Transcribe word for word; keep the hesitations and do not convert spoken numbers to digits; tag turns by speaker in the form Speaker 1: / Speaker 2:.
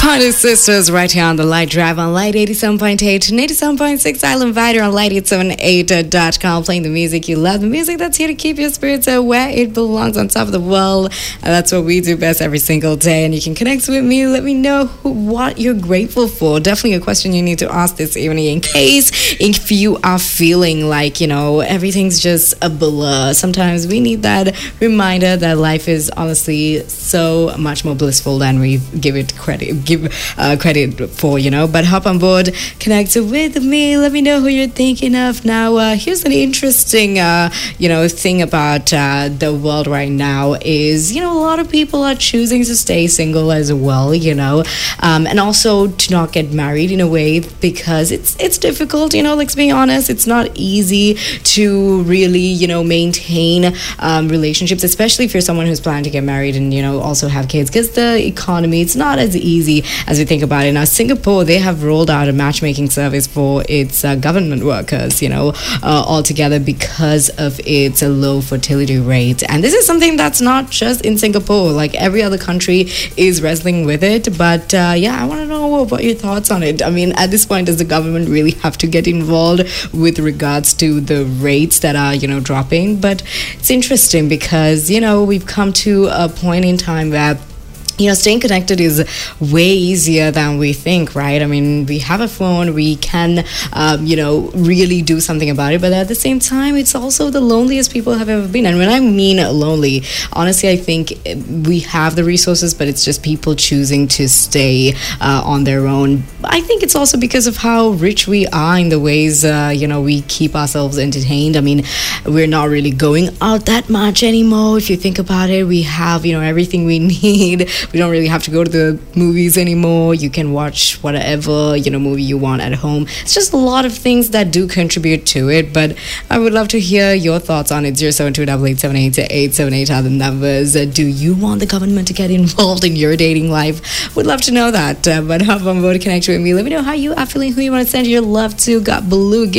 Speaker 1: Party Sisters right here on the Light Drive on Light eighty-seven point eight and eighty-seven point six Island Vider on light eight seven eight dot com, playing the music you love, the music that's here to keep your spirits uh, where it belongs, on top of the world. And that's what we do best every single day. And you can connect with me, let me know who, what you're grateful for. Definitely a question you need to ask this evening, in case if you are feeling like, you know, everything's just a blur. Sometimes we need that reminder that life is honestly so much more blissful than we give it credit give uh, credit for, you know. But hop on board, connect with me, let me know who you're thinking of. Now uh, here's an interesting uh, you know thing about uh, the world right now is, you know, a lot of people are choosing to stay single as well, you know, um, and also to not get married in a way, because it's it's difficult, you know. Let's be honest, it's not easy to really, you know, maintain um, relationships, especially if you're someone who's planning to get married and, you know, also have kids, because the economy, it's not as easy as we think about it. Now, Singapore, they have rolled out a matchmaking service for its uh, government workers, you know, uh, altogether, because of its uh, low fertility rate. And this is something that's not just in Singapore, like every other country is wrestling with it. But uh, yeah, I want to know what your thoughts on it. I mean, at this point, does the government really have to get involved with regards to the rates that are, you know, dropping? But it's interesting because, you know, we've come to a point in time where, you know, staying connected is way easier than we think, right? I mean, we have a phone, we can, um, you know, really do something about it. But at the same time, it's also the loneliest people have ever been. And when I mean lonely, honestly, I think we have the resources, but it's just people choosing to stay uh, on their own. I think it's also because of how rich we are in the ways, uh, you know, we keep ourselves entertained. I mean, we're not really going out that much anymore. If you think about it, we have, you know, everything we need. We don't really have to go to the movies anymore. You can watch whatever, you know, movie you want at home. It's just a lot of things that do contribute to it. But I would love to hear your thoughts on it. zero seven two eight eight seven eight eight seven eight are the numbers. Uh, do you want the government to get involved in your dating life? Would love to know that. Uh, but hop on board, connect with me. Let me know how you are feeling, who you want to send your love to. Got Blue.